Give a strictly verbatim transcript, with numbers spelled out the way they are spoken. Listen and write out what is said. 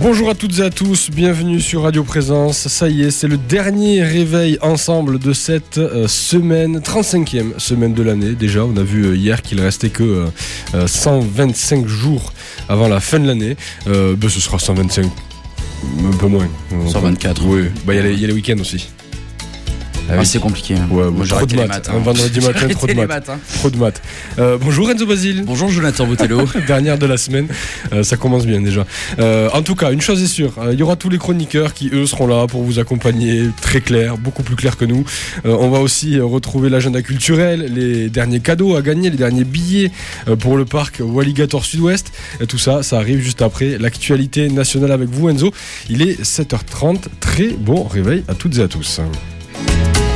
Bonjour à toutes et à tous, bienvenue sur Radio Présence. Ça y est, c'est le dernier réveil ensemble de cette euh, semaine, trente-cinquième semaine de l'année. Déjà, on a vu euh, hier qu'il restait que euh, cent vingt-cinq jours avant la fin de l'année. Euh, ben, ce sera cent vingt-cinq, un peu moins. cent vingt-quatre. Oui, bah, il y, y a les week-ends aussi. Ah oui, c'est compliqué. Ouais, Moi, trop de maths. maths Un vendredi matin, trop de maths. maths hein. Trop de maths. Euh, bonjour Enzo Basile. Bonjour Jonathan Botello. Dernière de la semaine. Euh, ça commence bien déjà. Euh, en tout cas, une chose est sûre, il euh, y aura tous les chroniqueurs qui eux seront là pour vous accompagner, très clair, beaucoup plus clair que nous. Euh, on va aussi euh, retrouver l'agenda culturel, les derniers cadeaux à gagner, les derniers billets euh, pour le parc Walligator Sud-Ouest. Et tout ça, ça arrive juste après l'actualité nationale avec vous Enzo. Il est sept heures trente. Très bon réveil à toutes et à tous.